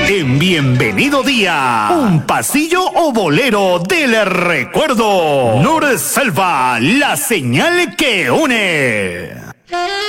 En Bienvenido Día, un pasillo o bolero del recuerdo. Nur Selva, la señal que une.